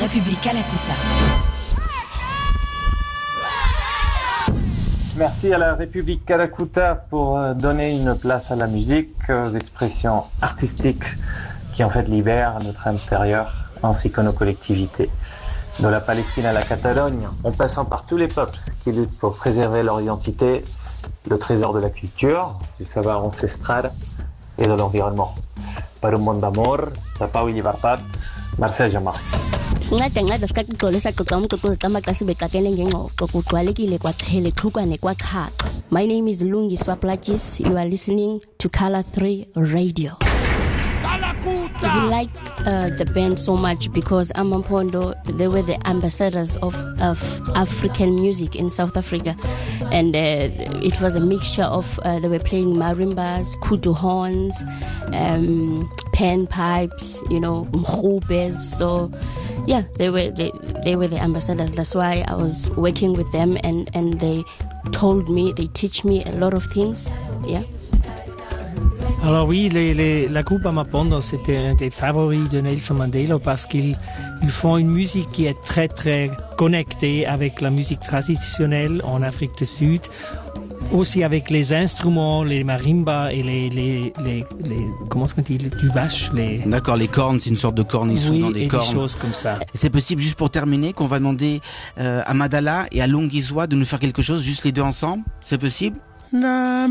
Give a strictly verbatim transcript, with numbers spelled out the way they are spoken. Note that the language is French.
République Kalakuta. Merci à la République Kalakuta pour donner une place à la musique, aux expressions artistiques qui en fait libèrent notre intérieur ainsi que nos collectivités. De la Palestine à la Catalogne, en passant par tous les peuples qui luttent pour préserver leur identité, le trésor de la culture, du savoir ancestral et de l'environnement. Par un monde d'amour, de paix et libertad, Marcel Jean-Marc. Singathi nganceda sikaqixolisa xoxa umxoxo zicamaxa sibexakene ngengxoxo kuqwalekile kwathele xhukwane kwaqhaqa. My name is Lungiswa Plakis. You are listening to Color three Radio. We like uh, the band so much because Amampondo, they were the ambassadors of, of African music in South Africa, and uh, it was a mixture of uh, they were playing marimbas, kudu horns, um, pan pipes, you know, mkhubes. So yeah, they were they, they were the ambassadors. That's why I was working with them, and and they told me, they teach me a lot of things. Yeah. Alors oui, les, les, la groupe Amapondo, c'était un des favoris de Nelson Mandela parce qu'ils ils font une musique qui est très très connectée avec la musique traditionnelle en Afrique du Sud, aussi avec les instruments, les marimbas et les, les, les, les comment est-ce qu'on dit, les, du vache, les... D'accord, les cornes, c'est une sorte de corne, ils sont oui, dans des et cornes. des choses comme ça. C'est possible, juste pour terminer, qu'on va demander euh, à Madala et à Lungiswa de nous faire quelque chose, juste les deux ensemble? C'est possible?